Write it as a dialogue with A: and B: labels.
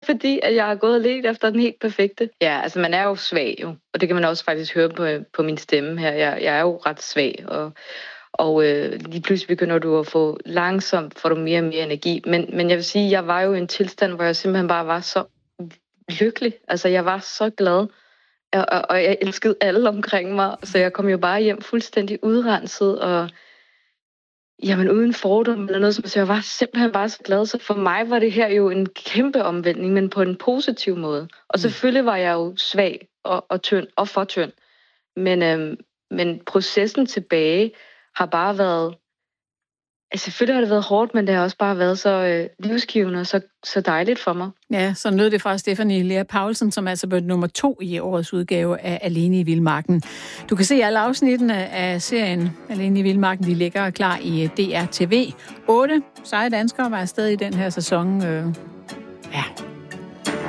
A: fordi, at jeg har gået og let efter den helt perfekte. Ja, altså man er jo svag jo, og det kan man også faktisk høre på min stemme her. Jeg er jo ret svag, og lige pludselig begynder du at få får du mere og mere energi. Men jeg vil sige, jeg var jo i en tilstand, hvor jeg simpelthen bare var så lykkelig. Altså jeg var så glad, og jeg elskede alle omkring mig, så jeg kom jo bare hjem fuldstændig udrenset, og jamen uden fordom eller noget, så jeg var simpelthen bare så glad. Så for mig var det her jo en kæmpe omvæltning, men på en positiv måde. Og selvfølgelig var jeg jo svag og tynd og for tynd. Men processen tilbage har bare været... Altså, selvfølgelig har det været hårdt, men det har også bare været så livsgivende og så dejligt for mig.
B: Ja, så lød det fra Stephanie Lea Paulsen, som altså blev nummer 2 i årets udgave af Alene i Vildmarken. Du kan se alle afsnittene af serien Alene i Vildmarken, de ligger klar i DR TV. 8 seje danskere var afsted i den her sæson.